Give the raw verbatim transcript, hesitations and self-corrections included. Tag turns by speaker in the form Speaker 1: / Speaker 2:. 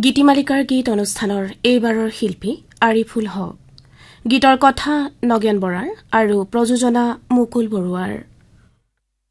Speaker 1: গীতিমালিকাৰ গীত অনুষ্ঠানৰ এইবাৰৰ শিল্পী আৰিফুল হক, গীতৰ কথা নগেন বৰাৰ আৰু প্ৰযোজনা মুকুল বৰুৱাৰ।